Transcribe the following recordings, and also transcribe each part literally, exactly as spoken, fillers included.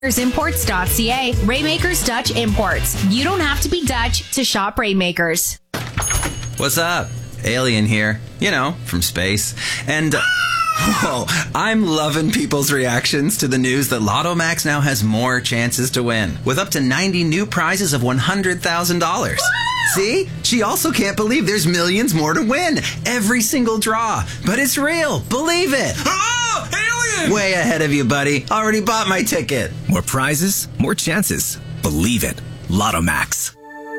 imports dot c a. Rainmakers Dutch Imports. You don't have to be Dutch to shop Rainmakers. What's up? Alien here. You know, from space. And... Whoa, I'm loving people's reactions to the news that Lotto Max now has more chances to win, with up to ninety new prizes of one hundred thousand dollars. See? She also can't believe there's millions more to win. Every single draw. But it's real. Believe it. Oh, alien! Way ahead of you, buddy. Already bought my ticket. More prizes, more chances. Believe it. Lotto Max.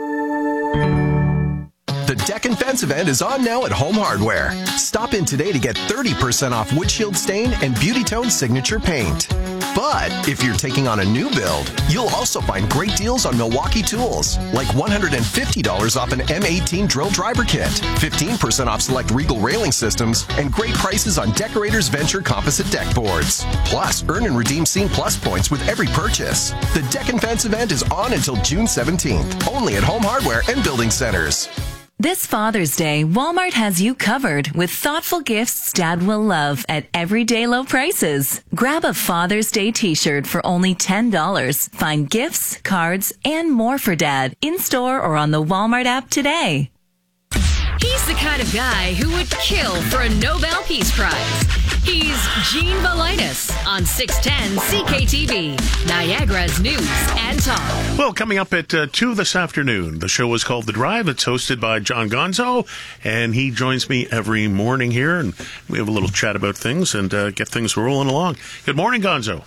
The Deck and Fence event is on now at Home Hardware. Stop in today to get thirty percent off Windshield Stain and Beauty Tone Signature Paint. But if you're taking on a new build, you'll also find great deals on Milwaukee tools, like one hundred fifty dollars off an M eighteen drill driver kit, fifteen percent off select Regal railing systems, and great prices on Decorators Venture composite deck boards. Plus, earn and redeem Scene Plus points with every purchase. The Deck and Fence event is on until June seventeenth, only at Home Hardware and Building Centers. This Father's Day, Walmart has you covered with thoughtful gifts Dad will love at everyday low prices. Grab a Father's Day t-shirt for only ten dollars. Find gifts, cards, and more for Dad in-store or on the Walmart app today. He's the kind of guy who would kill for a Nobel Peace Prize. He's Gene Valitis on six ten C K T V, Niagara's News and Talk. Well, coming up at uh, two this afternoon, the show is called The Drive. It's hosted by John Gonzo, and he joins me every morning here, and we have a little chat about things and uh, get things rolling along. Good morning, Gonzo.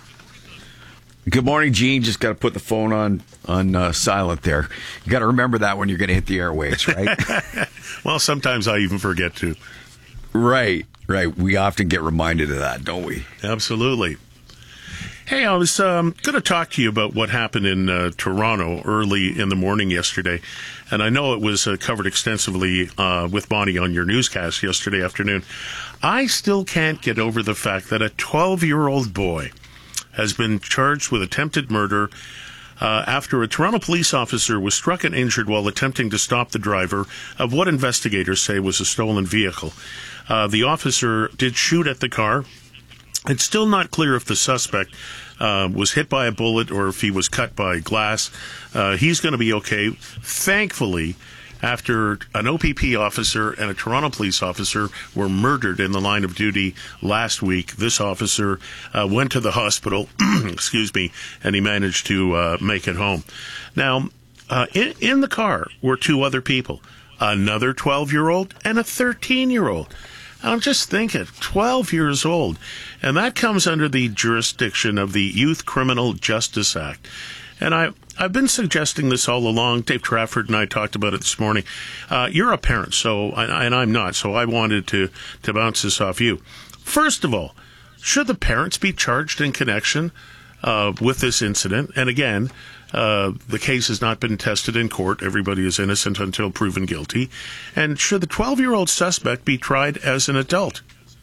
Good morning, Gene. Just got to put the phone on on uh, silent there. You got to remember that when you're going to hit the airwaves, right? Well, sometimes I even forget to. Right, right. We often get reminded of that, don't we? Absolutely. Hey, I was um, going to talk to you about what happened in uh, Toronto early in the morning yesterday. And I know it was uh, covered extensively uh, with Bonnie on your newscast yesterday afternoon. I still can't get over the fact that a twelve-year-old boy has been charged with attempted murder uh, after a Toronto police officer was struck and injured while attempting to stop the driver of what investigators say was a stolen vehicle. Uh, the officer did shoot at the car. It's still not clear if the suspect uh, was hit by a bullet or if he was cut by glass. Uh, he's going to be okay. Thankfully, after an O P P officer and a Toronto police officer were murdered in the line of duty last week, this officer uh, went to the hospital, excuse me, and he managed to uh, make it home. Now, uh, in, in the car were two other people, another twelve-year-old and a thirteen-year-old. I'm just thinking, twelve years old, and that comes under the jurisdiction of the Youth Criminal Justice Act. And I, I've been suggesting this all along. Dave Trafford and I talked about it this morning. Uh, you're a parent, so and I'm not, so I wanted to, to bounce this off you. First of all, should the parents be charged in connection uh, with this incident? And again, uh, the case has not been tested in court. Everybody is innocent until proven guilty. And should the twelve-year-old suspect be tried as an adult?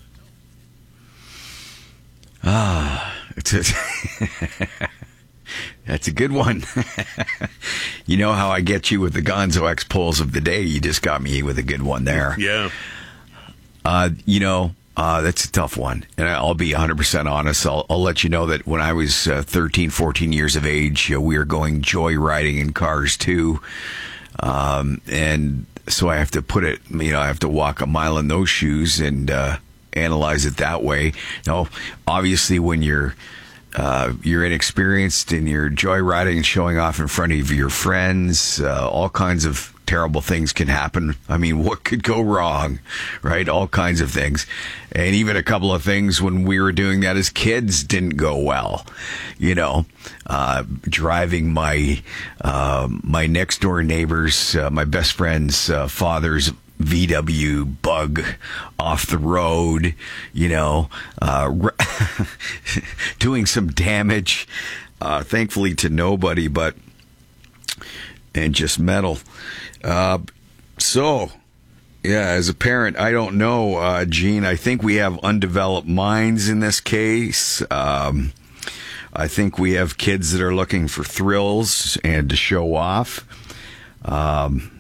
Ah, it's a that's a good one. You know how I get you with the Gonzo X polls of the day? You just got me with a good one there. Yeah. Uh, you know, uh, that's a tough one. And I'll be one hundred percent honest. I'll, I'll let you know that when I was uh, thirteen, fourteen years of age, uh, we were going joyriding in cars too. Um, and so I have to put it, you know, I have to walk a mile in those shoes and uh, analyze it that way. Now, obviously, when you're Uh, you're inexperienced and you're joyriding and showing off in front of your friends. Uh, all kinds of terrible things can happen. I mean, what could go wrong, right? All kinds of things. And even a couple of things when we were doing that as kids didn't go well. You know, uh, driving my, uh, my next door neighbor's, uh, my best friend's uh, father's V W Bug off the road, you know, uh, doing some damage, uh, thankfully to nobody, but, and just metal. Uh, so, yeah, as a parent, I don't know, uh, Gene, I think we have undeveloped minds in this case. Um, I think we have kids that are looking for thrills and to show off. Um,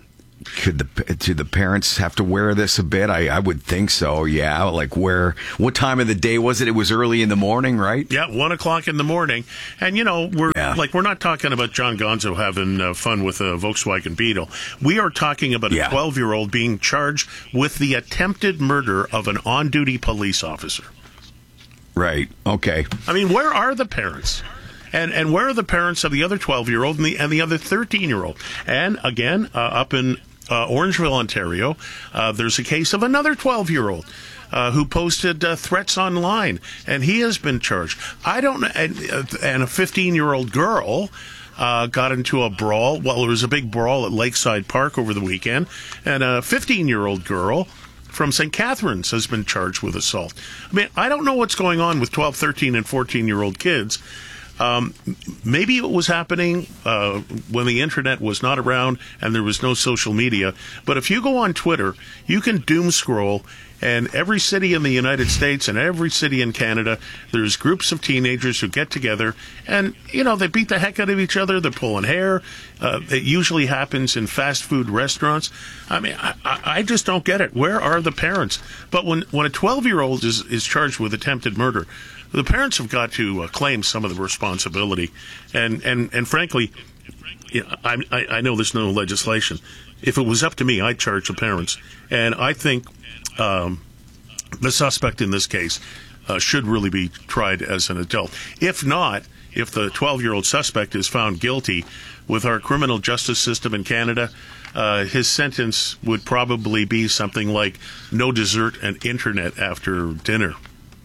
could the do the parents have to wear this a bit? I, I would think so. Yeah, like where? What time of the day was it? It was early in the morning, right? Yeah, one o'clock in the morning. And you know, we're Yeah. like we're not talking about John Gonzo having uh, fun with a Volkswagen Beetle. We are talking about Yeah. a twelve-year-old being charged with the attempted murder of an on-duty police officer. Right. Okay. I mean, where are the parents? And and where are the parents of the other twelve-year-old and the and the other thirteen-year-old? And again, uh, up in uh, Orangeville, Ontario, uh, there's a case of another twelve-year-old uh, who posted uh, threats online, and he has been charged. I don't know. And, uh, and a fifteen-year-old girl uh, got into a brawl. Well, there was a big brawl at Lakeside Park over the weekend, and a fifteen-year-old girl from Saint Catharines has been charged with assault. I mean, I don't know what's going on with twelve, thirteen, and fourteen-year-old kids. Um, maybe it was happening uh, when the internet was not around and there was no social media. But if you go on Twitter, you can doom scroll, and every city in the United States and every city in Canada, there's groups of teenagers who get together and, you know, they beat the heck out of each other. They're pulling hair. Uh, it usually happens in fast food restaurants. I mean, I, I just don't get it. Where are the parents? But when, when a twelve-year-old is, is charged with attempted murder, the parents have got to uh, claim some of the responsibility. And, and, and frankly, you know, I, I, I know there's no legislation. If it was up to me, I'd charge the parents. And I think um, the suspect in this case uh, should really be tried as an adult. If not, if the twelve-year-old suspect is found guilty with our criminal justice system in Canada, uh, his sentence would probably be something like no dessert and internet after dinner.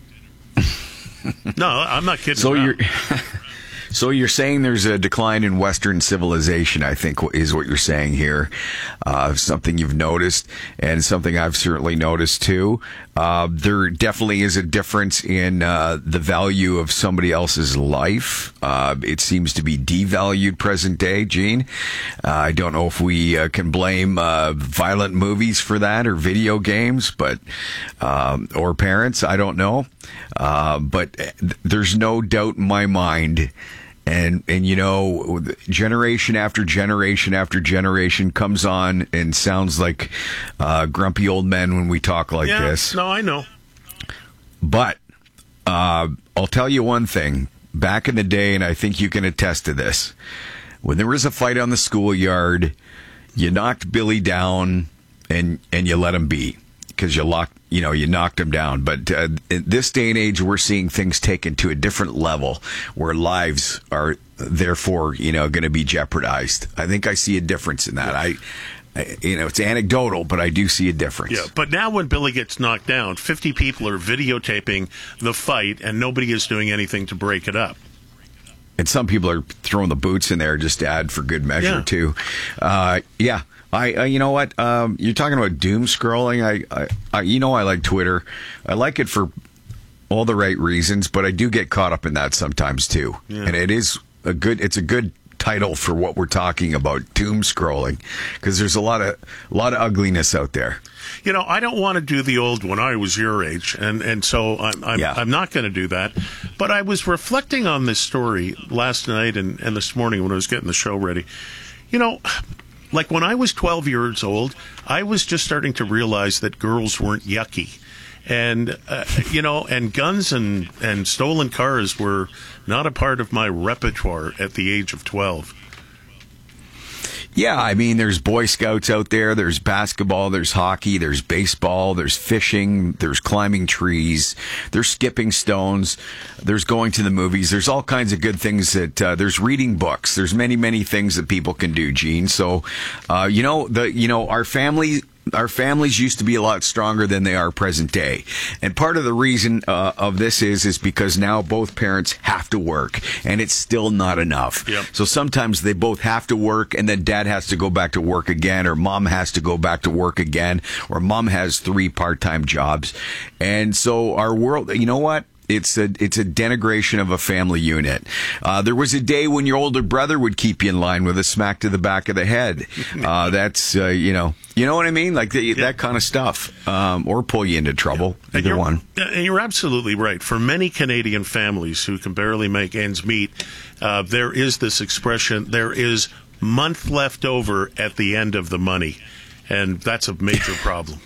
No, I'm not kidding. So around. you're so you're saying there's a decline in Western civilization, I think is what you're saying here. Uh, something you've noticed and something I've certainly noticed too. Uh, there definitely is a difference in uh, the value of somebody else's life. Uh, it seems to be devalued present day, Gene. Uh, I don't know if we uh, can blame uh, violent movies for that or video games, but um, or parents. I don't know. Uh, but there's no doubt in my mind. And, and you know, generation after generation after generation comes on and sounds like uh, grumpy old men when we talk like yeah, this. No, I know. But uh, I'll tell you one thing. Back in the day, and I think you can attest to this, when there was a fight on the schoolyard, you knocked Billy down and, and you let him be. Because you locked, you know, you knocked him down. But uh, in this day and age, we're seeing things taken to a different level, where lives are therefore, you know, going to be jeopardized. I think I see a difference in that. I, I, you know, it's anecdotal, but I do see a difference. Yeah, but now when Billy gets knocked down, fifty people are videotaping the fight, and nobody is doing anything to break it up. And some people are throwing the boots in there just to add for good measure Yeah. too. Uh, yeah. I, uh, you know what? Um, you're talking about doom scrolling. I, I, I, you know, I like Twitter. I like it for all the right reasons, but I do get caught up in that sometimes too. Yeah. And it is a good. It's a good title for what we're talking about, doom scrolling, because there's a lot of a lot of ugliness out there. You know, I don't want to do the old when I was your age, and, and so I'm I'm, Yeah. I'm not going to do that. But I was reflecting on this story last night and, and this morning when I was getting the show ready. You know, like when I was twelve years old, I was just starting to realize that girls weren't yucky. And, uh, you know, and guns and, and stolen cars were not a part of my repertoire at the age of twelve. Yeah, I mean, there's Boy Scouts out there, there's basketball, there's hockey, there's baseball, there's fishing, there's climbing trees, there's skipping stones, there's going to the movies, there's all kinds of good things that, uh, there's reading books, there's many, many things that people can do, Gene. So, uh, you know, the, you know, our family, our families used to be a lot stronger than they are present day. And part of the reason uh, of this is is because now both parents have to work, and it's still not enough. Yep. So sometimes they both have to work, and then dad has to go back to work again, or mom has to go back to work again, or mom has three part-time jobs. And so our world, you know what? It's a it's a denigration of a family unit. Uh, there was a day when your older brother would keep you in line with a smack to the back of the head. Uh, that's uh, you know you know what I mean, like the, Yeah. that kind of stuff, um, or pull you into trouble. And Either you're- one. And you're absolutely right. For many Canadian families who can barely make ends meet, uh, there is this expression: there is month left over at the end of the money. and that's a major problem.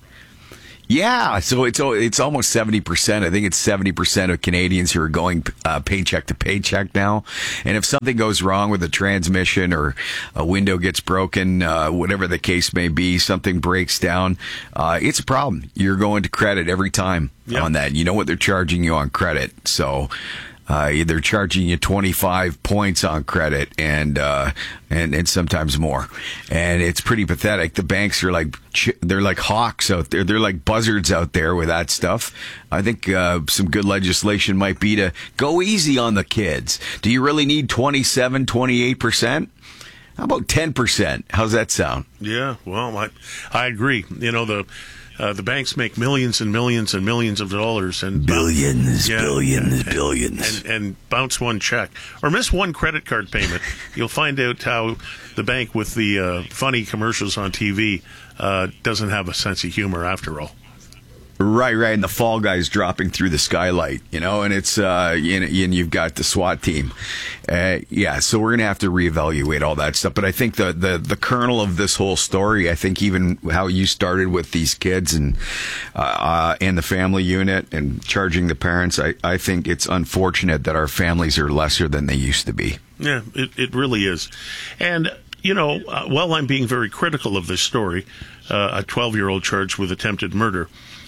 Yeah, so it's it's almost seventy percent. I think it's seventy percent of Canadians who are going uh, paycheck to paycheck now. And if something goes wrong with the transmission or a window gets broken, uh, whatever the case may be, something breaks down, uh, it's a problem. You're going to credit every time yep. on that. You know what they're charging you on credit. So uh, they're charging you twenty-five points on credit and, uh, and, and sometimes more. And it's pretty pathetic. The banks are like, they're like hawks out there. They're like buzzards out there with that stuff. I think, uh, some good legislation might be to go easy on the kids. Do you really need twenty-seven, twenty-eight percent? How about ten percent? How's that sound? Yeah, well, I, I agree. You know, the, Uh, the banks make millions and millions and millions of dollars and billions, yeah, billions, and, billions, and, and bounce one check or miss one credit card payment. You'll find out how the bank with the uh, funny commercials on T V uh, doesn't have a sense of humor after all. Right, right, and the fall guys dropping through the skylight, you know, and it's uh, and, and you've got the SWAT team, uh, yeah. So we're gonna have to reevaluate all that stuff. But I think the, the the kernel of this whole story, I think even how you started with these kids and uh, uh, and the family unit and charging the parents, I I think it's unfortunate that our families are lesser than they used to be. Yeah, it it really is, and you know, uh, while I'm being very critical of this story, uh, a twelve-year-old charged with attempted murder.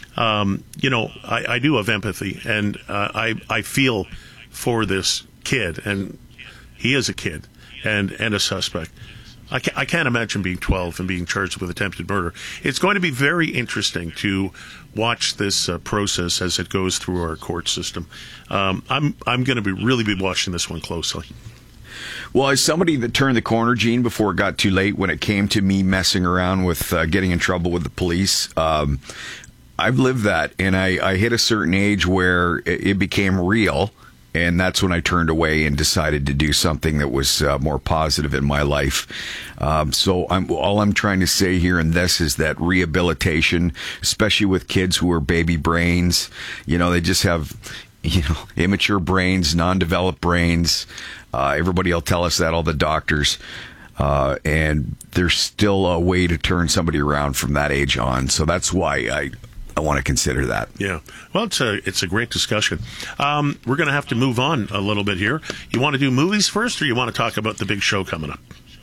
Um, you know, I, I do have empathy, and uh, I I feel for this kid, and he is a kid and, and a suspect. I can't, I can't imagine being twelve and being charged with attempted murder. It's going to be very interesting to watch this uh, process as it goes through our court system. Um, I'm I'm going to be really be watching this one closely. Well, as somebody that turned the corner, Gene, before it got too late, when it came to me messing around with uh, getting in trouble with the police, um, I've lived that, and I, I hit a certain age where it, it became real, and that's when I turned away and decided to do something that was uh, more positive in my life. Um, so I'm, all I'm trying to say here in this is that rehabilitation, especially with kids who are baby brains, you know, they just have, you know, immature brains, non-developed brains. Uh, everybody will tell us that, all the doctors. Uh, and there's still a way to turn somebody around from that age on. So that's why I... I want to consider that. Yeah. Well, it's a it's a great discussion. Um, we're going to have to move on a little bit here. You want to do movies first, or you want to talk about the big show coming up?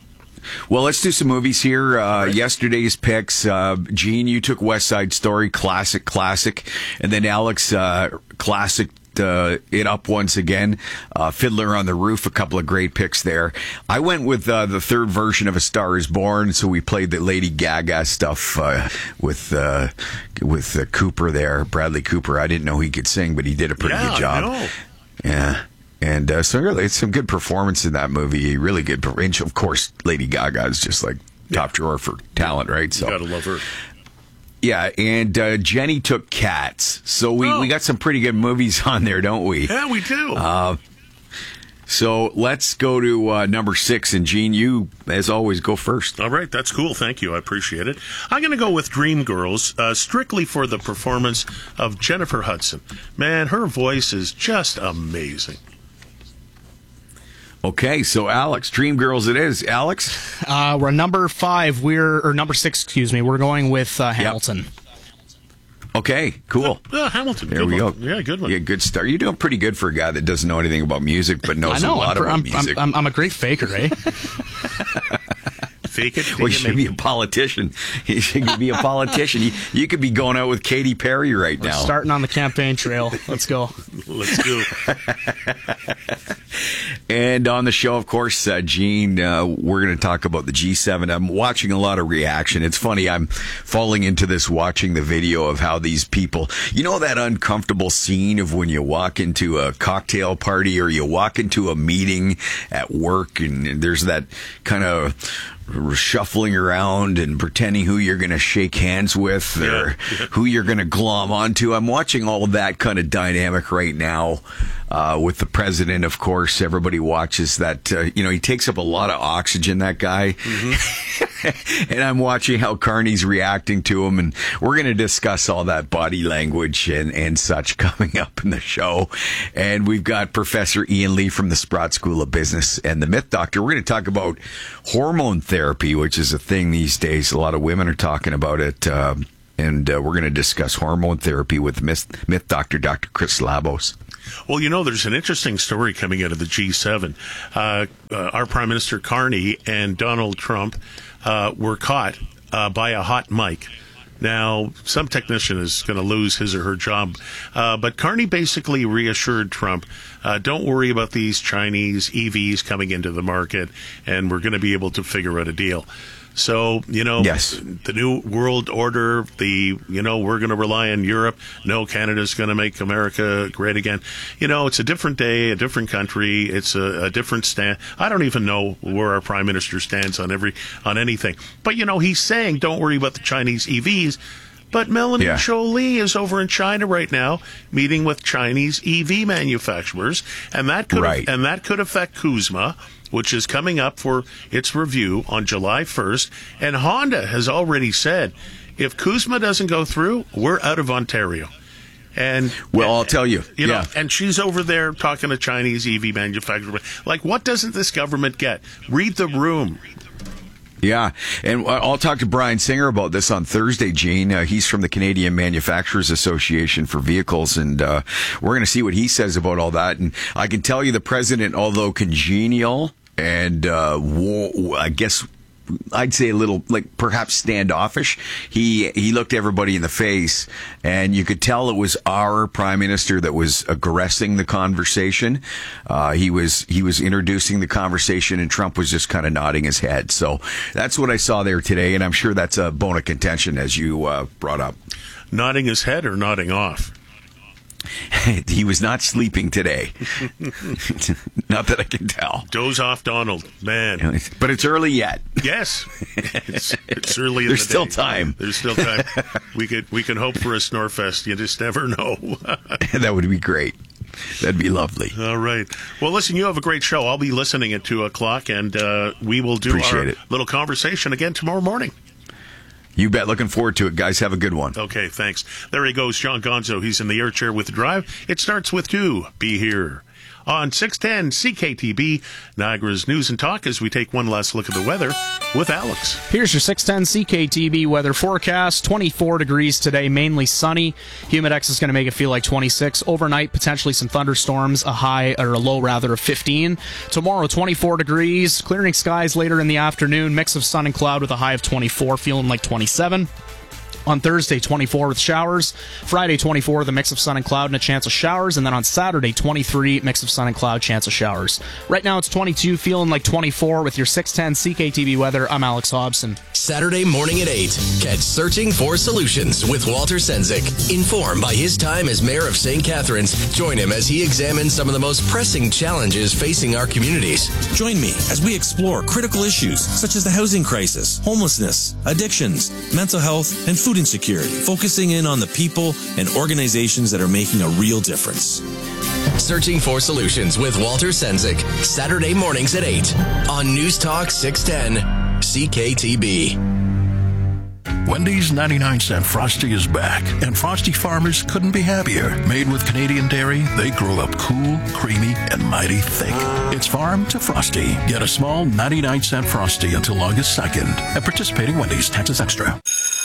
Well, let's do some movies here. Uh, right. Yesterday's picks. Uh, Gene, you took West Side Story, classic, classic. And then Alex, uh, classic. Uh, it up once again. Uh, Fiddler on the Roof, a couple of great picks there. I went with uh, the third version of A Star Is Born, so we played the Lady Gaga stuff uh, with uh, with uh, Cooper there, Bradley Cooper. I didn't know he could sing, but he did a pretty yeah, good job. I know. Yeah. And uh, so really, it's some good performance in that movie. Really good. And of course, Lady Gaga is just like top yeah. drawer for talent, right? So you gotta love her. Yeah, and uh, Jenny took Cats. So we, oh. we got some pretty good movies on there, don't we? Yeah, we do. Uh, so let's go to uh, number six. And, Gene, you, as always, go first. All right, that's cool. Thank you. I appreciate it. I'm going to go with Dreamgirls, uh, strictly for the performance of Jennifer Hudson. Man, her voice is just amazing. Okay, so Alex, Dreamgirls it is. Alex? Uh, we're number five. We're or number six, excuse me. We're going with uh, Hamilton. Yep. Okay, cool. Uh, uh, Hamilton. There we one. go. Yeah, good one. Yeah, good start. You're doing pretty good for a guy that doesn't know anything about music, but knows I know, a lot I'm, about I'm, music. I'm, I'm, I'm a great faker, eh? Fake it. Well, you should be a politician. You should be a politician. You, you could be going out with Katy Perry right We're now. Starting on the campaign trail. Let's go. Let's go. And on the show, of course, uh, Gene, uh, we're going to talk about the G seven. I'm watching a lot of reaction. It's funny. I'm falling into this watching the video of how these people, you know, that uncomfortable scene of when you walk into a cocktail party or you walk into a meeting at work and there's that kind of shuffling around and pretending who you're going to shake hands with or yeah, yeah. who you're going to glom onto. I'm watching all of that kind of dynamic right now. uh, with the president, of course. Everybody watches that. Uh, you know, he takes up a lot of oxygen, that guy. Mm-hmm. And I'm watching how Carney's reacting to him, and we're going to discuss all that body language and, and such coming up in the show. And we've got Professor Ian Lee from the Sprott School of Business and the Myth Doctor. We're going to talk about hormone therapy, which is a thing these days. A lot of women are talking about it. Um, and uh, we're going to discuss hormone therapy with Myth, Myth Doctor, Doctor Chris Labos. Well, you know, there's an interesting story coming out of the G seven. Uh, uh, our Prime Minister Carney and Donald Trump uh, were caught uh, by a hot mic. Now, some technician is going to lose his or her job, uh, but Carney basically reassured Trump, uh, don't worry about these Chinese E Vs coming into the market, and we're going to be able to figure out a deal. So, you know, yes. The new world order, the, you know, we're going to rely on Europe. No, Canada's going to make America great again. You know, it's a different day, a different country. It's a, a different stand. I don't even know where our prime minister stands on every, on anything. But, you know, he's saying, don't worry about the Chinese E Vs. But Melanie yeah. Jolie is over in China right now, meeting with Chinese E V manufacturers, and that could right. and that could affect Kuzma, which is coming up for its review on July first. And Honda has already said, if Kuzma doesn't go through, we're out of Ontario. And well, I'll tell you, you yeah. know, and she's over there talking to Chinese E V manufacturers. Like, what doesn't this government get? Read the room. Yeah, and I'll talk to Brian Singer about this on Thursday, Gene. Uh, he's from the Canadian Manufacturers Association for Vehicles, and uh, we're going to see what he says about all that. And I can tell you the president, although congenial and uh, war, I guess I'd say a little, like, perhaps standoffish, he he looked everybody in the face, and you could tell it was our prime minister that was aggressing the conversation. Uh, he was he was introducing the conversation, and Trump was just kind of nodding his head. So that's what I saw there today, and I'm sure that's a bone of contention, as you uh, brought up. Nodding his head or nodding off? He was not sleeping today. Not that I can tell. Doze off, Donald. Man. But it's early yet. Yes. It's, it's early in There's the still day. time. There's still time. We could we can hope for a snore fest. You just never know. That would be great. That'd be lovely. All right. Well, listen, you have a great show. I'll be listening at two o'clock, and uh, we will do Appreciate our it. little conversation again tomorrow morning. You bet. Looking forward to it, guys. Have a good one. Okay, thanks. There he goes, John Gonzo. He's in the air chair with the drive. It starts with two. Be here on six ten C K T B, Niagara's News and Talk, as we take one last look at the weather with Alex. Here's your six ten C K T B weather forecast. twenty-four degrees today, mainly sunny. Humidex is going to make it feel like twenty-six. Overnight, potentially some thunderstorms, a high, or a low rather, of fifteen. Tomorrow, twenty-four degrees. Clearing skies later in the afternoon. Mix of sun and cloud with a high of twenty-four, feeling like twenty-seven. On Thursday, twenty-four with showers. Friday, twenty-four with a mix of sun and cloud and a chance of showers. And then on Saturday, twenty-three, mix of sun and cloud, chance of showers. Right now, it's twenty-two, feeling like twenty-four with your six ten C K T V weather. I'm Alex Hobson. Saturday morning at eight, catch Searching for Solutions with Walter Senzik. Informed by his time as mayor of Saint Catharines, join him as he examines some of the most pressing challenges facing our communities. Join me as we explore critical issues such as the housing crisis, homelessness, addictions, mental health, and food insecurity, focusing in on the people and organizations that are making a real difference. Searching for Solutions with Walter Senzik, Saturday mornings at eight on News Talk six ten C K T B. Wendy's ninety-nine cent Frosty is back, and Frosty farmers couldn't be happier. Made with Canadian dairy, they grow up cool, creamy, and mighty thick. It's farm to Frosty. Get a small ninety-nine cent Frosty until August second at participating Wendy's. Taxes extra.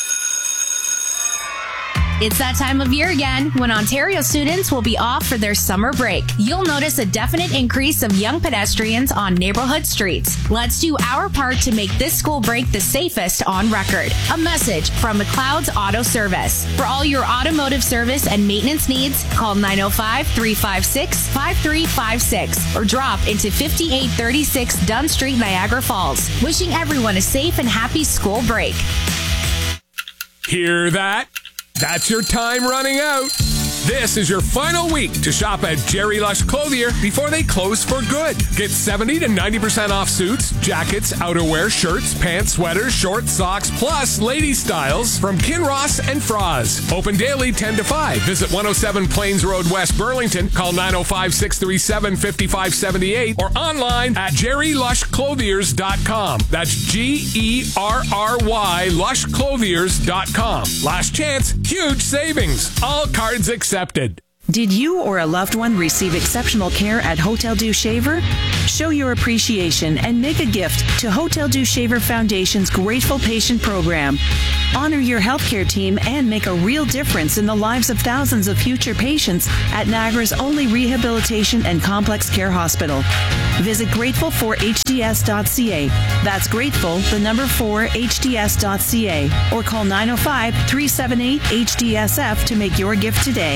It's that time of year again when Ontario students will be off for their summer break. You'll notice a definite increase of young pedestrians on neighborhood streets. Let's do our part to make this school break the safest on record. A message from McLeod's Auto Service. For all your automotive service and maintenance needs, call nine oh five, three five six, five three five six or drop into fifty-eight thirty-six Dunn Street, Niagara Falls. Wishing everyone a safe and happy school break. Hear that? That's your time running out. This is your final week to shop at Jerry Lush Clothier before they close for good. Get seventy to ninety percent off suits, jackets, outerwear, shirts, pants, sweaters, shorts, socks, plus lady styles from Kinross and Froz. Open daily ten to five. Visit one oh seven Plains Road, West Burlington. Call nine oh five, six three seven, five five seven eight or online at jerry lush clothiers dot com. That's G E R R Y lush clothiers dot com. Last chance, huge savings. All cards accepted. Did you or a loved one receive exceptional care at Hotel du Shaver? Show your appreciation and make a gift to Hotel du Shaver Foundation's Grateful Patient Program. Honor your healthcare team and make a real difference in the lives of thousands of future patients at Niagara's only rehabilitation and complex care hospital. Visit grateful for h d s dot c a. That's grateful, the number four, h d s dot c a. Or call nine oh five, three seven eight, H D S F to make your gift today.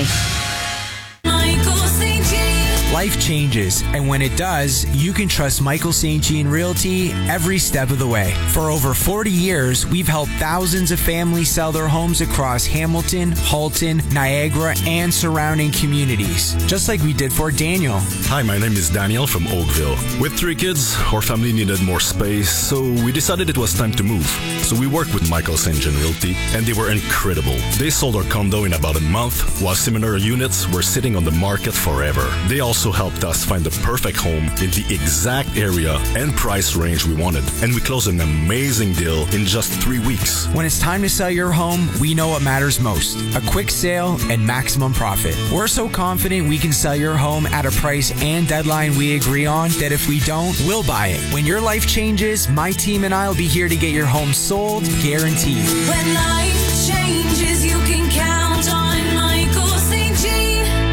Life changes, and when it does, you can trust Michael Saint Jean Realty every step of the way. For over forty years, we've helped thousands of families sell their homes across Hamilton, Halton, Niagara, and surrounding communities, just like we did for Daniel. Hi, my name is Daniel from Oakville. With three kids, our family needed more space, so we decided it was time to move. So we worked with Michael Saint Jean Realty, and they were incredible. They sold our condo in about a month, while similar units were sitting on the market forever. They also helped us find the perfect home in the exact area and price range we wanted, and we closed an amazing deal in just three weeks. When it's time to sell your home, we know what matters most: a quick sale and maximum profit. We're so confident we can sell your home at a price and deadline we agree on that if we don't, we'll buy it. When your life changes, my team and I will be here to get your home sold, guaranteed. When life changes, you can count on Michael Saint Jean.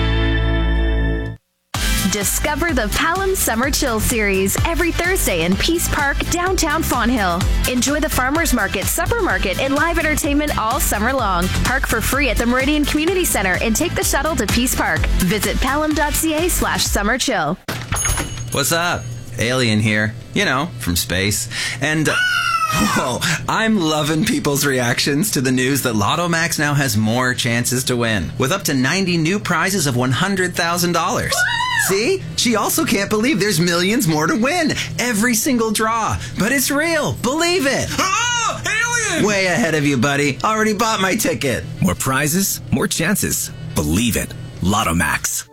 Discover the Palom Summer Chill Series every Thursday in Peace Park, downtown Fonthill. Enjoy the Farmers Market, Supper Market, and live entertainment all summer long. Park for free at the Meridian Community Center and take the shuttle to Peace Park. Visit palom.ca slash summer chill. What's up? Alien here. You know, from space. And... Uh, Whoa, I'm loving people's reactions to the news that Lotto Max now has more chances to win, with up to ninety new prizes of one hundred thousand dollars. See? She also can't believe there's millions more to win. Every single draw. But it's real. Believe it. Oh, alien! Way ahead of you, buddy. Already bought my ticket. More prizes, more chances. Believe it. Lotto Max.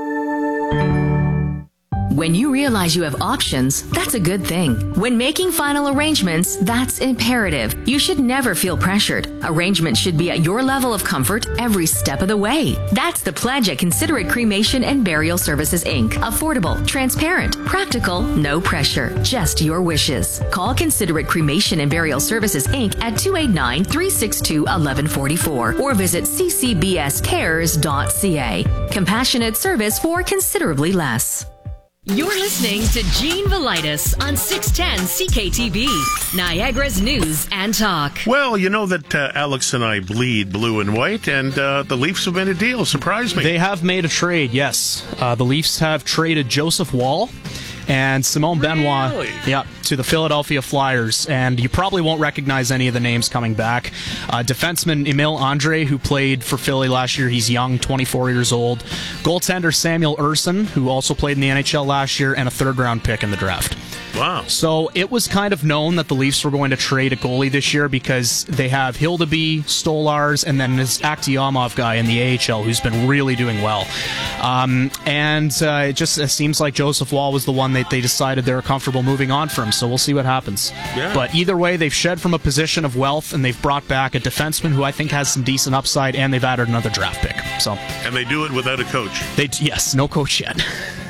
When you realize you have options, that's a good thing. When making final arrangements, that's imperative. You should never feel pressured. Arrangements should be at your level of comfort every step of the way. That's the pledge at Considerate Cremation and Burial Services, Incorporated. Affordable, transparent, practical, no pressure, just your wishes. Call Considerate Cremation and Burial Services, Incorporated at two eight nine, three six two, one one four four or visit c c b s cares dot c a. Compassionate service for considerably less. You're listening to Gene Velitis on six ten C K T V, Niagara's News and Talk. Well, you know that uh, Alex and I bleed blue and white, and uh, the Leafs have made a deal. Surprised me. They have made a trade, yes. Uh, the Leafs have traded Joseph Woll and Simone Benoit really? yeah, to the Philadelphia Flyers. And you probably won't recognize any of the names coming back. Uh, defenseman Emil Andre, who played for Philly last year. He's young, twenty-four years old. Goaltender Samuel Ersson, who also played in the N H L last year, and a third-round pick in the draft. Wow. So it was kind of known that the Leafs were going to trade a goalie this year because they have Hildeby, Stolars, and then this Akhtiamov guy in the A H L who's been really doing well. Um, and uh, it just it seems like Joseph Woll was the one that they decided they were comfortable moving on from, so we'll see what happens. Yeah. But either way, they've shed from a position of wealth, and they've brought back a defenseman who I think has some decent upside, and they've added another draft pick. So, and they do it without a coach. They Yes, no coach yet.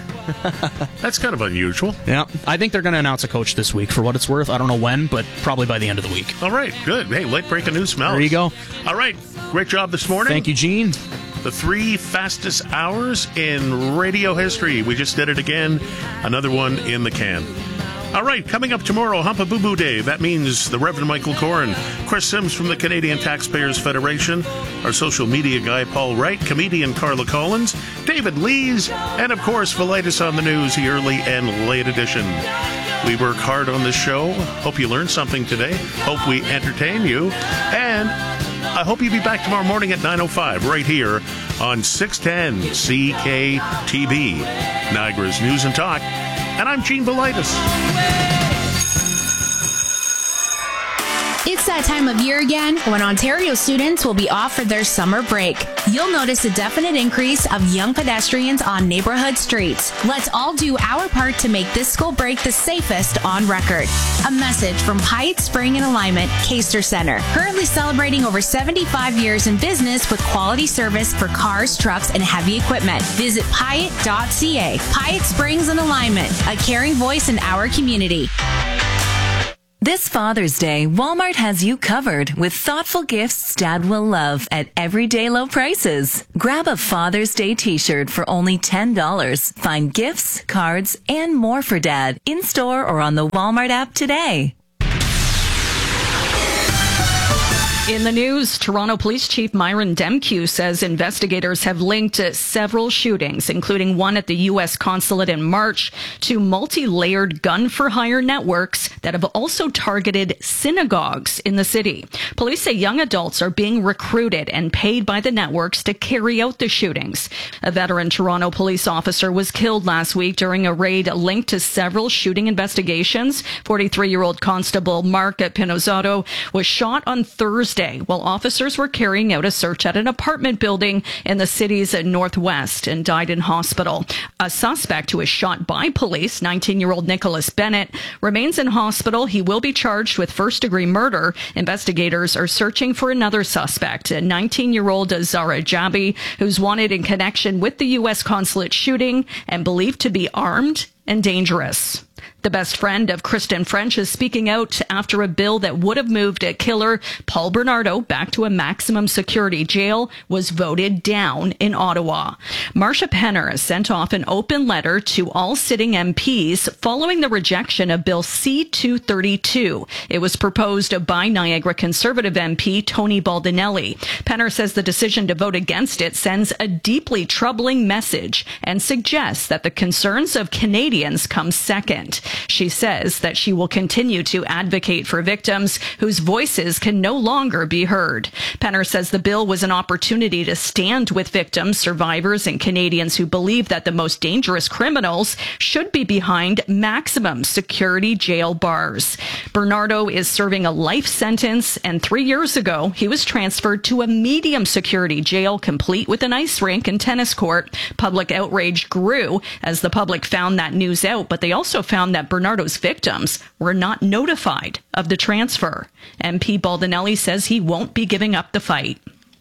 That's kind of unusual. Yeah, I think they're going to announce a coach this week, for what it's worth. I don't know when, but probably by the end of the week. All right, good. Hey, late breaking news smells. There you go. All right, great job this morning. Thank you, Gene. The three fastest hours in radio history. We just did it again. Another one in the can. All right, coming up tomorrow, Humpa Boo Boo Day. That means the Reverend Michael Corrin, Chris Sims from the Canadian Taxpayers Federation, our social media guy, Paul Wright, comedian Carla Collins, David Lees, and, of course, Velitis on the News, the early and late edition. We work hard on this show. Hope you learned something today. Hope we entertain you. And I hope you'll be back tomorrow morning at nine oh five right here on six ten C K T B, Niagara's News and Talk. And I'm Gene Velitis. It's that time of year again when Ontario students will be off for their summer break. You'll notice a definite increase of young pedestrians on neighborhood streets. Let's all do our part to make this school break the safest on record. A message from Pyatt Spring and Alignment, Caster Center. Currently celebrating over seventy-five years in business with quality service for cars, trucks, and heavy equipment. Visit Pyatt dot C A. Pyatt Springs and Alignment, a caring voice in our community. This Father's Day, Walmart has you covered with thoughtful gifts Dad will love at everyday low prices. Grab a Father's Day t-shirt for only ten dollars. Find gifts, cards, and more for Dad in-store or on the Walmart app today. In the news, Toronto Police Chief Myron Demkew says investigators have linked several shootings, including one at the U S consulate in March, to multi-layered gun-for-hire networks that have also targeted synagogues in the city. Police say young adults are being recruited and paid by the networks to carry out the shootings. A veteran Toronto police officer was killed last week during a raid linked to several shooting investigations. forty-three-year-old Constable Mark Pinozzato was shot on Thursday while officers were carrying out a search at an apartment building in the city's northwest and died in hospital. A suspect who was shot by police, nineteen-year-old Nicholas Bennett, remains in hospital. He will be charged with first-degree murder. Investigators are searching for another suspect, a nineteen-year-old Zara Jabi, who's wanted in connection with the U S consulate shooting and believed to be armed and dangerous. The best friend of Kristen French is speaking out after a bill that would have moved a killer Paul Bernardo back to a maximum security jail was voted down in Ottawa. Marsha Penner has sent off an open letter to all sitting M Ps following the rejection of Bill C two thirty-two. It was proposed by Niagara Conservative M P Tony Baldinelli. Penner says the decision to vote against it sends a deeply troubling message and suggests that the concerns of Canadians come second. She says that she will continue to advocate for victims whose voices can no longer be heard. Penner says the bill was an opportunity to stand with victims, survivors, and Canadians who believe that the most dangerous criminals should be behind maximum security jail bars. Bernardo is serving a life sentence, and three years ago, he was transferred to a medium security jail complete with an ice rink and tennis court. Public outrage grew as the public found that news out, but they also found that Bernardo's victims were not notified of the transfer. M P Baldinelli says he won't be giving up the fight.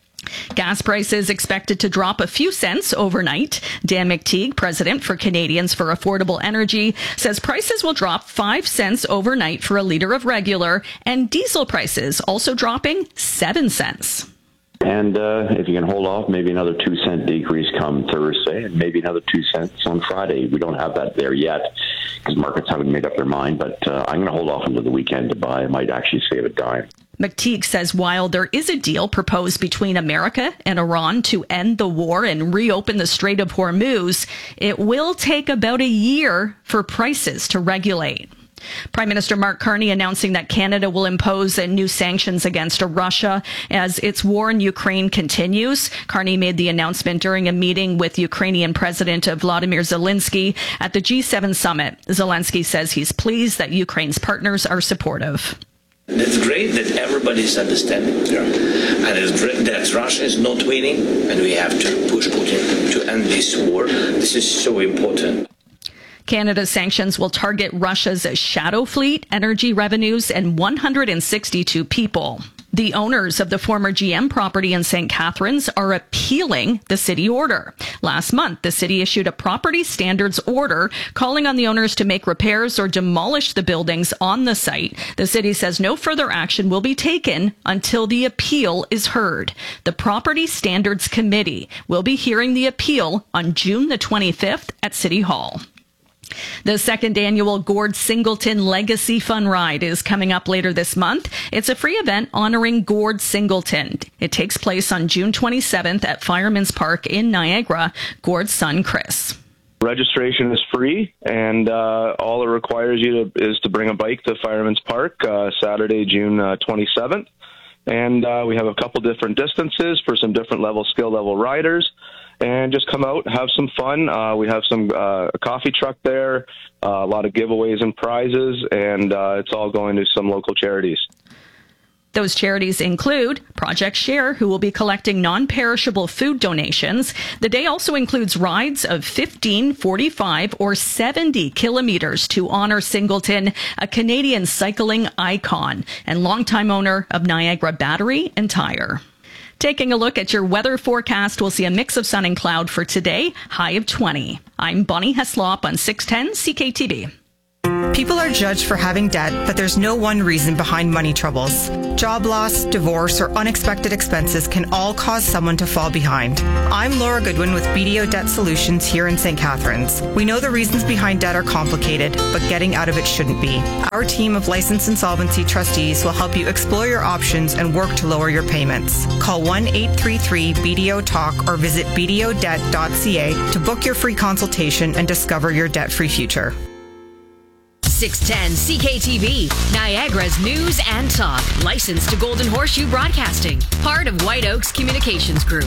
Gas prices expected to drop a few cents overnight. Dan McTeague, president for Canadians for Affordable Energy, says prices will drop five cents overnight for a litre of regular, and diesel prices also dropping seven cents. And uh, if you can hold off, maybe another two cent decrease come Thursday, and maybe another two cents on Friday. We don't have that there yet because markets haven't made up their mind, but uh, I'm going to hold off until the weekend to buy. I might actually save a dime. McTeague says while there is a deal proposed between America and Iran to end the war and reopen the Strait of Hormuz, it will take about a year for prices to regulate. Prime Minister Mark Carney announcing that Canada will impose new sanctions against Russia as its war in Ukraine continues. Carney made the announcement during a meeting with Ukrainian President Vladimir Zelensky at the G seven summit. Zelensky says he's pleased that Ukraine's partners are supportive. It's great that everybody's understanding. Yeah. And it's great that Russia is not winning, and we have to push Putin to end this war. This is so important. Canada's sanctions will target Russia's shadow fleet, energy revenues, and one hundred sixty-two people. The owners of the former G M property in Saint Catharines are appealing the city order. Last month, the city issued a property standards order calling on the owners to make repairs or demolish the buildings on the site. The city says no further action will be taken until the appeal is heard. The Property Standards Committee will be hearing the appeal on June the twenty-fifth at City Hall. The second annual Gord Singleton Legacy Fun Ride is coming up later this month. It's a free event honoring Gord Singleton. It takes place on June twenty-seventh at Fireman's Park in Niagara. Gord's son, Chris. Registration is free, and uh, all it requires you to, is to bring a bike to Fireman's Park uh, Saturday, June uh, twenty-seventh. And uh, we have a couple different distances for some different level, skill level riders. And just come out, have some fun. Uh, we have some uh, a coffee truck there, uh, a lot of giveaways and prizes, and uh, it's all going to some local charities. Those charities include Project Share, who will be collecting non-perishable food donations. The day also includes rides of fifteen, forty-five, or seventy kilometers to honor Singleton, a Canadian cycling icon and longtime owner of Niagara Battery and Tire. Taking a look at your weather forecast, we'll see a mix of sun and cloud for today, high of twenty. I'm Bonnie Heslop on six ten C K T V. People are judged for having debt, but there's no one reason behind money troubles. Job loss, divorce, or unexpected expenses can all cause someone to fall behind. I'm Laura Goodwin with B D O Debt Solutions here in Saint Catharines. We know the reasons behind debt are complicated, but getting out of it shouldn't be. Our team of licensed insolvency trustees will help you explore your options and work to lower your payments. Call one eight three three B D O talk or visit b d o debt dot c a to book your free consultation and discover your debt-free future. six ten C K T V, Niagara's news and talk. Licensed to Golden Horseshoe Broadcasting. Part of White Oaks Communications Group.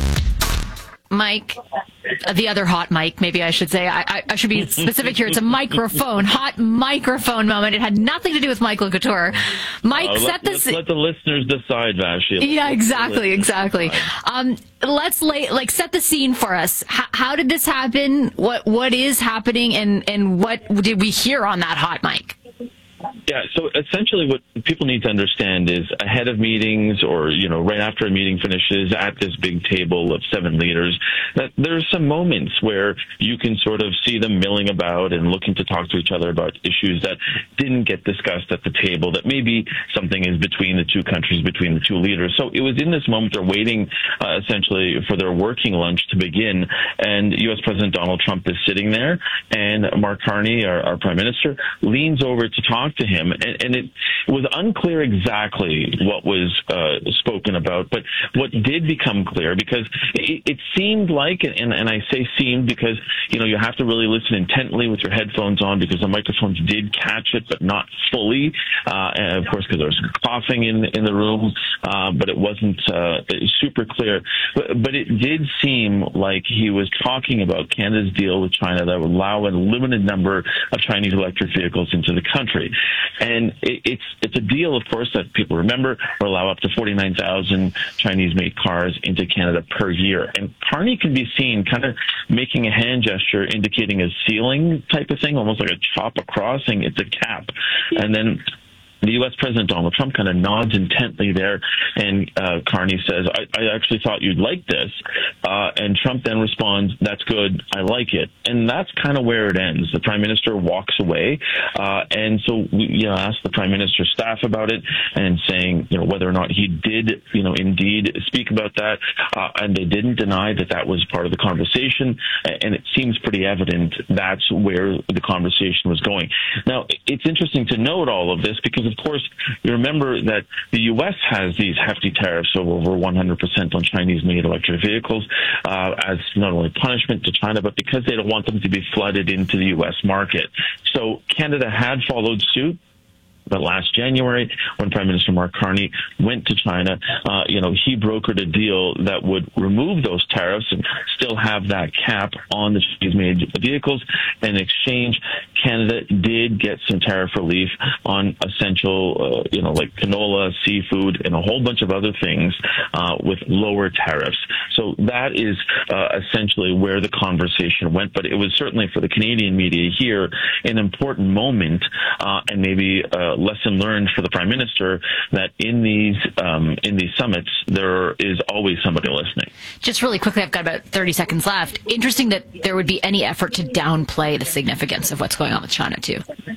Mike, the other hot mic, maybe I should say. I, I, I should be specific here. It's a microphone, hot microphone moment. It had nothing to do with Michael Couture. Mike, uh, set let, the let's let the listeners decide, Vashi. Yeah, exactly, exactly. Um, let's lay, like set the scene for us. H- how did this happen? What what is happening, and and what did we hear on that hot mic? Yeah, so essentially what people need to understand is ahead of meetings or, you know, right after a meeting finishes at this big table of seven leaders, that there's some moments where you can sort of see them milling about and looking to talk to each other about issues that didn't get discussed at the table, that maybe something is between the two countries, between the two leaders. So it was in this moment they're waiting uh, essentially for their working lunch to begin, and U S President Donald Trump is sitting there, and Mark Carney, our, our Prime Minister, leans over to talk to him, and, and it was unclear exactly what was uh, spoken about, but what did become clear, because it, it seemed like, and, and I say seemed because, you know, you have to really listen intently with your headphones on, because the microphones did catch it, but not fully, uh, and of course, because there was coughing in, in the room, uh, but it wasn't uh, super clear. But, but it did seem like he was talking about Canada's deal with China that would allow a limited number of Chinese electric vehicles into the country. And it, it's it's a deal, of course, that people remember will allow up to forty-nine thousand Chinese-made cars into Canada per year. And Carney can be seen kind of making a hand gesture indicating a ceiling type of thing, almost like a chop across, saying it's a cap. And then the U S President Donald Trump kind of nods intently there, and uh, Carney says, I, I actually thought you'd like this. Uh, and Trump then responds, that's good, I like it. And that's kind of where it ends. The Prime Minister walks away, uh, and so we you know, asked the Prime Minister's staff about it, and saying you know whether or not he did you know indeed speak about that, uh, and they didn't deny that that was part of the conversation, and it seems pretty evident that's where the conversation was going. Now, it's interesting to note all of this, because of course, you remember that the U S has these hefty tariffs of over one hundred percent on Chinese-made electric vehicles uh, as not only punishment to China, but because they don't want them to be flooded into the U S market. So Canada had followed suit. But last January, when Prime Minister Mark Carney went to China, uh, you know, he brokered a deal that would remove those tariffs and still have that cap on the Chinese-made vehicles. In exchange, Canada did get some tariff relief on essential, uh, you know, like canola, seafood, and a whole bunch of other things uh, with lower tariffs. So that is uh, essentially where the conversation went. But it was certainly for the Canadian media here an important moment, uh, and maybe uh, lesson learned for the Prime Minister, that in these um, in these summits there is always somebody listening. Just really quickly, I've got about thirty seconds left. Interesting that there would be any effort to downplay the significance of what's going on with China too.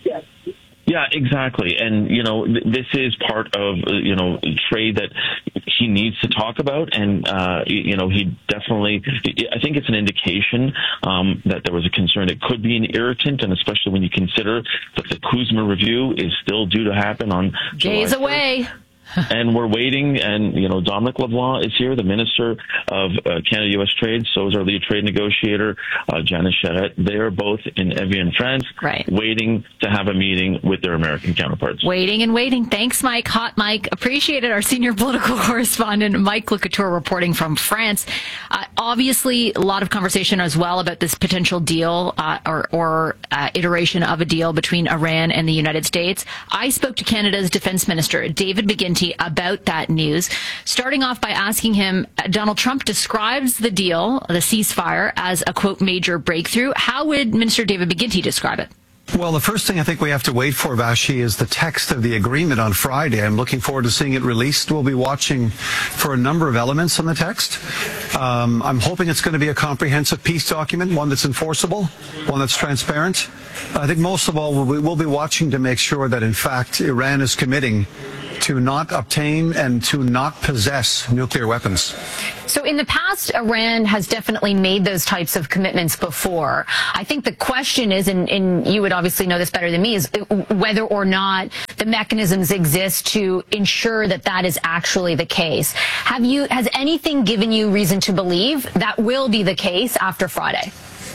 Yeah, exactly. And, you know, th- this is part of, uh, you know, trade that he needs to talk about. And, uh, you know, he definitely, I think it's an indication um, that there was a concern it could be an irritant, and especially when you consider that the Kuzma review is still due to happen on Days July away. and we're waiting. And, you know, Dominic LeBlanc is here, the Minister of uh, Canada-U S Trade. So is our lead trade negotiator, uh, Janice Charette. They are both in Evian, France, right. waiting to have a meeting with their American counterparts. Waiting and waiting. Thanks, Mike. Hot Mike. Appreciate it. Our senior political correspondent, Mike Lecouture, reporting from France. Uh, obviously, a lot of conversation as well about this potential deal uh, or, or uh, iteration of a deal between Iran and the United States. I spoke to Canada's Defense Minister, David McGuinty, about that news, starting off by asking him, Donald Trump describes the deal, the ceasefire, as a, quote, major breakthrough. How would Minister David McGuinty describe it? Well, the first thing I think we have to wait for, Vashi, is the text of the agreement on Friday. I'm looking forward to seeing it released. We'll be watching for a number of elements on the text. Um, I'm hoping it's going to be a comprehensive peace document, one that's enforceable, one that's transparent. I think most of all, we'll be, we'll be watching to make sure that, in fact, Iran is committing to not obtain and to not possess nuclear weapons. So in the past, Iran has definitely made those types of commitments before. I think the question is, and, and you would obviously know this better than me, is whether or not the mechanisms exist to ensure that that is actually the case. Have you, has anything given you reason to believe that will be the case after Friday?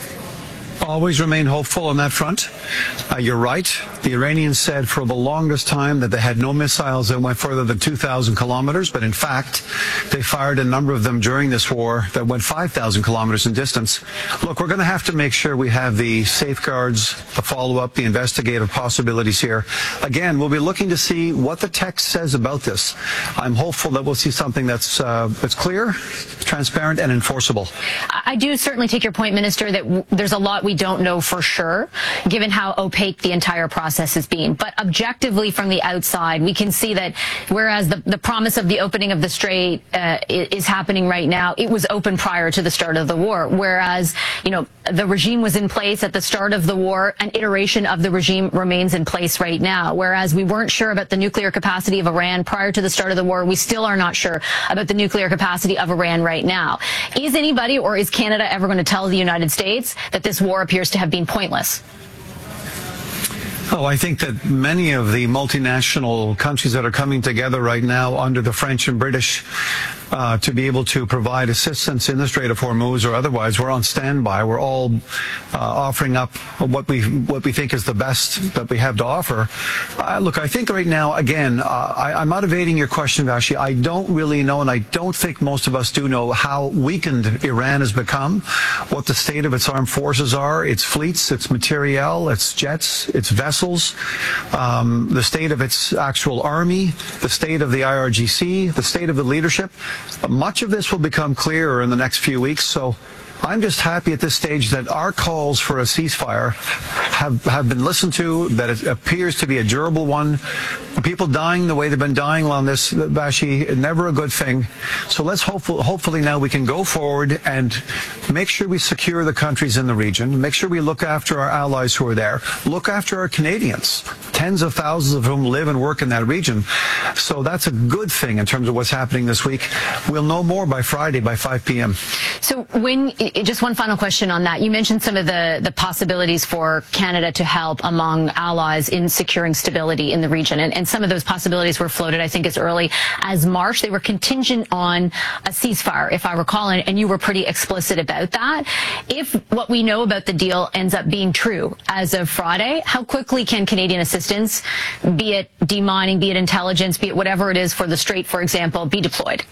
Always remain hopeful on that front. Uh, you're right. The Iranians said for the longest time that they had no missiles that went further than two thousand kilometers, but in fact, they fired a number of them during this war that went five thousand kilometers in distance. Look, we're going to have to make sure we have the safeguards, the follow-up, the investigative possibilities here. Again, we'll be looking to see what the text says about this. I'm hopeful that we'll see something that's, uh, that's clear, transparent, and enforceable. I do certainly take your point, Minister, that w- there's a lot we don't know for sure, given how opaque the entire process has been. But objectively, from the outside, we can see that whereas the, the promise of the opening of the Strait uh, is happening right now, it was open prior to the start of the war. Whereas, you know, the regime was in place at the start of the war, an iteration of the regime remains in place right now. Whereas we weren't sure about the nuclear capacity of Iran prior to the start of the war, we still are not sure about the nuclear capacity of Iran right now. Is anybody or is Canada ever going to tell the United States that this war appears to have been pointless? Oh, I think that many of the multinational countries that are coming together right now under the French and British uh, to be able to provide assistance in the Strait of Hormuz or otherwise, we're on standby. We're all uh, offering up what we what we think is the best that we have to offer. Uh, look, I think right now, again, uh, I, I'm not evading your question, Vashi. I don't really know, and I don't think most of us do know how weakened Iran has become, what the state of its armed forces are, its fleets, its materiel, its jets, its vessels, um, the state of its actual army, the state of the I R G C, the state of the leadership. Much of this will become clearer in the next few weeks, so I'm just happy at this stage that our calls for a ceasefire have, have been listened to, that it appears to be a durable one. People dying the way they've been dying on this, Vashi, never a good thing. So let's hope, hopefully now we can go forward and make sure we secure the countries in the region, make sure we look after our allies who are there, look after our Canadians, tens of thousands of whom live and work in that region. So that's a good thing in terms of what's happening this week. We'll know more by Friday by five p.m. So when, just one final question on that. You mentioned some of the, the possibilities for Canada to help among allies in securing stability in the region. And, and some of those possibilities were floated, I think, as early as March. They were contingent on a ceasefire, if I recall, and, and you were pretty explicit about that. If what we know about the deal ends up being true as of Friday, how quickly can Canadian assistance, be it demining, be it intelligence, be it whatever it is for the Strait, for example, be deployed?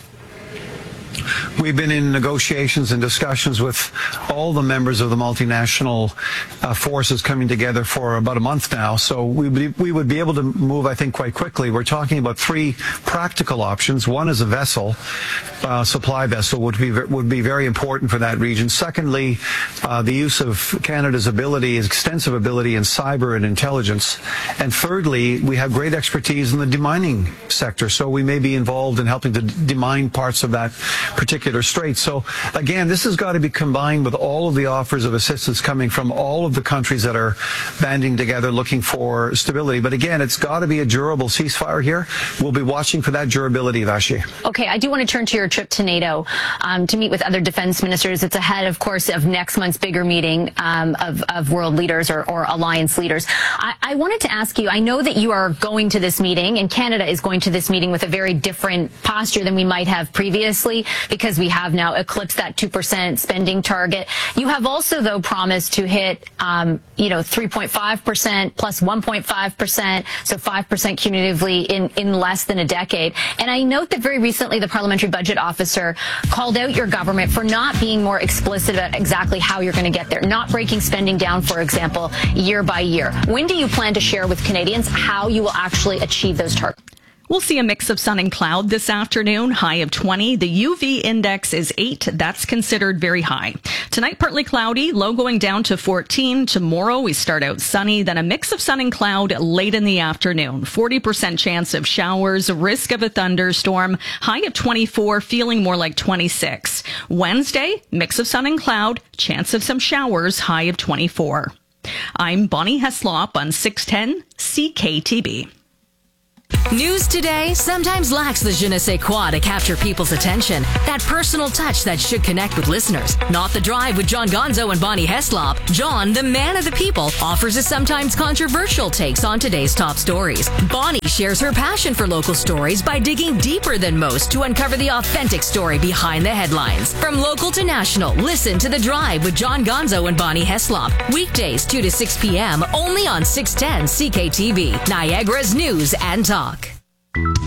We've been in negotiations and discussions with all the members of the multinational uh, forces coming together for about a month now. So we, we would be able to move, I think, quite quickly. We're talking about three practical options. One is a vessel, uh, supply vessel, would be would be very important for that region. Secondly, uh, the use of Canada's ability, extensive ability in cyber and intelligence. And thirdly, we have great expertise in the demining sector. So we may be involved in helping to demine parts of that particular straits. So again, this has got to be combined with all of the offers of assistance coming from all of the countries that are banding together looking for stability. But again, it's got to be a durable ceasefire here. We'll be watching for that durability, Vashi. Okay, I do want to turn to your trip to NATO um, to meet with other defense ministers. It's ahead, of course, of next month's bigger meeting um, of, of world leaders or, or alliance leaders. I, I wanted to ask you, I know that you are going to this meeting, and Canada is going to this meeting with a very different posture than we might have previously, because we have now eclipsed that two percent spending target. You have also, though, promised to hit, um, you know, three point five percent plus one point five percent, so five percent cumulatively in, in less than a decade. And I note that very recently the parliamentary budget officer called out your government for not being more explicit about exactly how you're going to get there, not breaking spending down, for example, year by year. When do you plan to share with Canadians how you will actually achieve those targets? We'll see a mix of sun and cloud this afternoon, high of twenty. The U V index is eight. That's considered very high. Tonight, partly cloudy, low going down to fourteen. Tomorrow, we start out sunny, then a mix of sun and cloud late in the afternoon. forty percent chance of showers, risk of a thunderstorm, high of twenty-four, feeling more like twenty-six. Wednesday, mix of sun and cloud, chance of some showers, high of twenty-four. I'm Bonnie Heslop on six ten C K T B. News today sometimes lacks the je ne sais quoi to capture people's attention. That personal touch that should connect with listeners. Not The Drive with John Gonzo and Bonnie Heslop. John, the man of the people, offers his sometimes controversial takes on today's top stories. Bonnie shares her passion for local stories by digging deeper than most to uncover the authentic story behind the headlines. From local to national, listen to The Drive with John Gonzo and Bonnie Heslop. Weekdays two to six p.m. only on six ten C K T V, Niagara's News and Talk.